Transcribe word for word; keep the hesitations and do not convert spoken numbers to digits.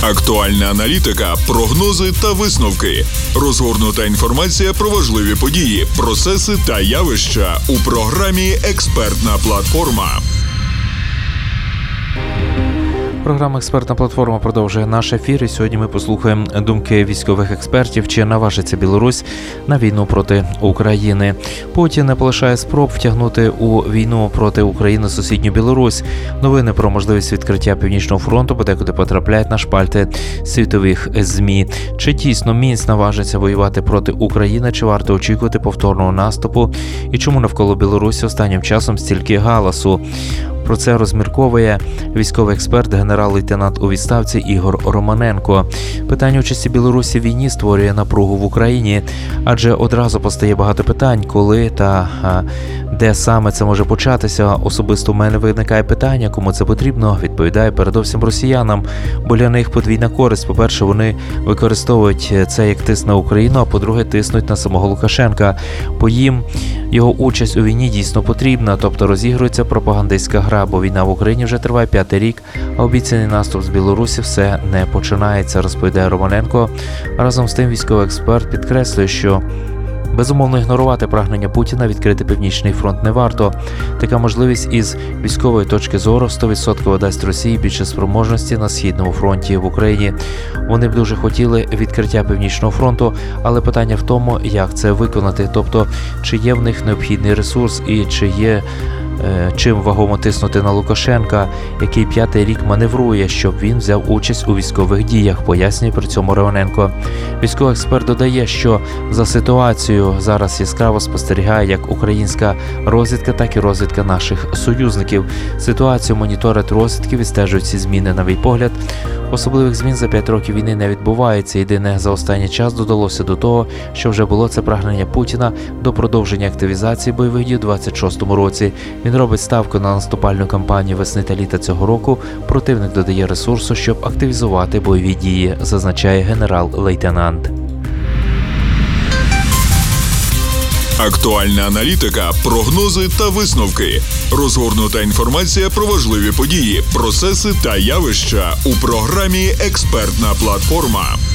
Актуальна аналітика, прогнози та висновки. Розгорнута інформація про важливі події, процеси та явища у програмі «Експертна платформа». Програма «Експертна платформа» продовжує наш ефір, і сьогодні ми послухаємо думки військових експертів, чи наважиться Білорусь на війну проти України. Путін не полишає спроб втягнути у війну проти України сусідню Білорусь. Новини про можливість відкриття Північного фронту подекуди потрапляють на шпальти світових ЗМІ. Чи дійсно Мінськ наважиться воювати проти України, чи варто очікувати повторного наступу? І чому навколо Білорусі останнім часом стільки галасу? Про це розмірковує військовий експерт, генерал-лейтенант у відставці Ігор Романенко. Питання участі Білорусі в війні створює напругу в Україні, адже одразу постає багато питань, коли та а, де саме це може початися. Особисто в мене виникає питання, кому це потрібно, відповідає передовсім росіянам, бо для них подвійна користь. По-перше, вони використовують це як тиск на Україну, а по-друге, тиснуть на самого Лукашенка. По їм його участь у війні дійсно потрібна, тобто розігрується пропагандистська гра, бо війна в Україні вже триває п'ятий рік, а обіцяний наступ з Білорусі все не починається, розповідає Романенко. Разом з тим військовий експерт підкреслює, що безумовно ігнорувати прагнення Путіна відкрити Північний фронт не варто. Така можливість із військової точки зору сто відсотків дасть Росії більше спроможності на Східному фронті в Україні. Вони б дуже хотіли відкриття Північного фронту, але питання в тому, як це виконати, тобто чи є в них необхідний ресурс і чи є чим вагомо тиснути на Лукашенка, який п'ятий рік маневрує, щоб він взяв участь у військових діях, пояснює при цьому Романенко. Військовий експерт додає, що за ситуацією зараз яскраво спостерігає як українська розвідка, так і розвідка наших союзників. Ситуацію моніторять розвідки, відстежують ці зміни. На мій погляд, особливих змін за п'ять років війни не відбувається. Єдине, за останній час додалося до того, що вже було, це прагнення Путіна до продовження активізації бойових дій у двадцять шостому році. Він робить ставку на наступальну кампанію весни та літа цього року. Противник додає ресурсу, щоб активізувати бойові дії, зазначає генерал-лейтенант. Актуальна аналітика, прогнози та висновки. Розгорнута інформація про важливі події, процеси та явища у програмі «Експертна платформа».